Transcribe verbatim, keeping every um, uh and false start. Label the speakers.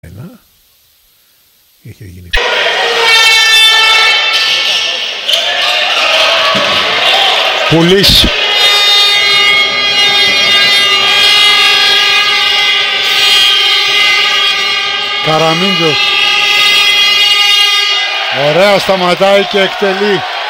Speaker 1: ένα. Έχει γίνει.
Speaker 2: Πουλής. Καραμίντζος. Ωραία, σταματάει και εκτελεί.